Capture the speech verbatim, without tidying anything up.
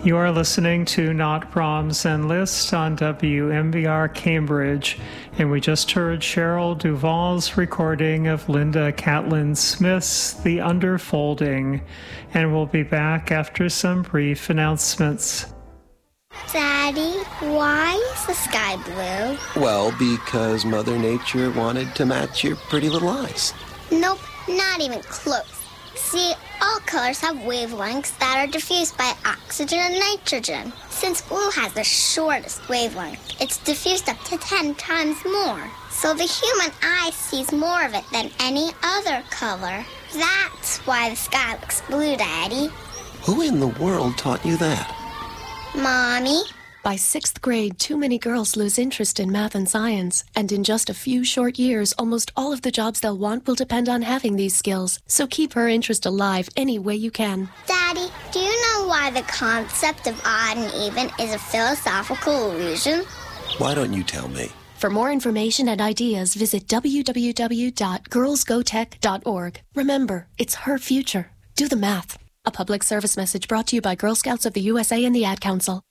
You are listening to Not Brahms and Liszt on W M B R Cambridge, and we just heard Cheryl Duvall's recording of Linda Catlin Smith's The Underfolding, and we'll be back after some brief announcements. Daddy, why is the sky blue? Well, because Mother Nature wanted to match your pretty little eyes. Nope, not even close. See, all colors have wavelengths that are diffused by oxygen and nitrogen. Since blue has the shortest wavelength, it's diffused up to ten times more. So the human eye sees more of it than any other color. That's why the sky looks blue, Daddy. Who in the world taught you that? Mommy. By sixth grade, too many girls lose interest in math and science. And in just a few short years, almost all of the jobs they'll want will depend on having these skills. So keep her interest alive any way you can. Daddy, do you know why the concept of odd and even is a philosophical illusion? Why don't you tell me? For more information and ideas, visit w w w dot girls go tech dot org. Remember, it's her future. Do the math. A public service message brought to you by Girl Scouts of the U S A and the Ad Council.